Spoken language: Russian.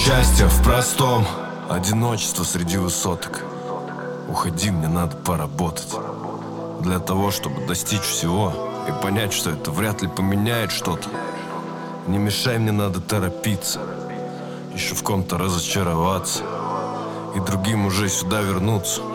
Счастье в простом, одиночество среди высоток. Уходи, мне надо поработать для того, чтобы достичь всего и понять, что это вряд ли поменяет что-то. Не мешай, мне надо торопиться, еще в ком-то разочароваться и другим уже сюда вернуться.